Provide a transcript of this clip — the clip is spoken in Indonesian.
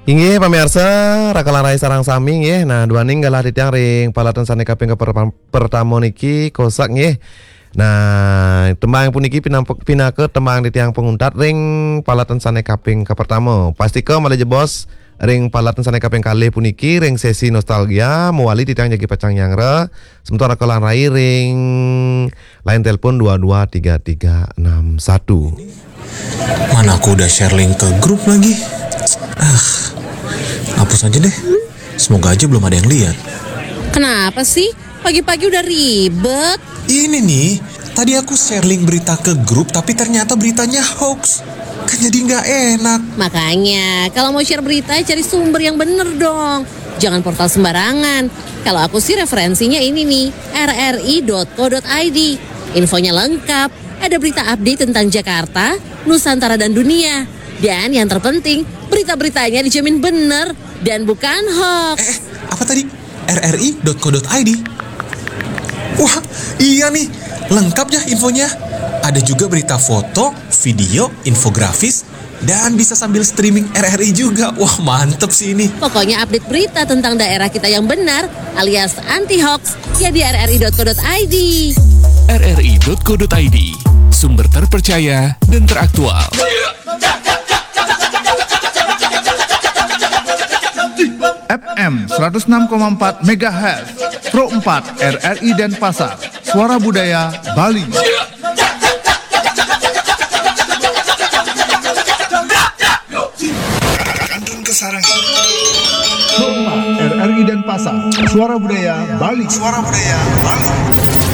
Inggih pamirsa, rakalan rai sarang sami nggih. Nah, duaning galah titiang ring palatan sane kaping pertama niki kosak nggih. Nah, tembang puniki pinake tembang titiang penguntat ring palatan sane kaping pertama. Pastike malih jebos ring palatan sane kaping kalih puniki ring sesi nostalgia muali titiang jagi pacang nyangre. Sementara rakalan rai ring line telepon 223361. Mana aku udah share link ke grup lagi. Hapus aja deh. Semoga aja belum ada yang lihat. Kenapa sih? Pagi-pagi udah ribet. Ini nih, tadi aku share link berita ke grup tapi ternyata beritanya hoax. Kan jadi nggak enak. Makanya, kalau mau share berita cari sumber yang bener dong. Jangan portal sembarangan. Kalau aku sih referensinya ini nih, rri.co.id. Infonya lengkap. Ada berita update tentang Jakarta, Nusantara dan dunia. Dan yang terpenting, berita-beritanya dijamin bener dan bukan hoax. Apa tadi? rri.co.id. Wah, iya nih. Lengkap ya infonya. Ada juga berita foto, video, infografis, dan bisa sambil streaming RRI juga. Wah, mantep sih ini. Pokoknya update berita tentang daerah kita yang benar alias anti hoax ya di rri.co.id. rri.co.id, sumber terpercaya dan teraktual. FM 106,4 MHz Pro 4 RRI Denpasar, Suara Budaya Bali. Kantun Kesarang. Pro 4 RRI Denpasar, Suara Budaya Bali. Suara Budaya Bali.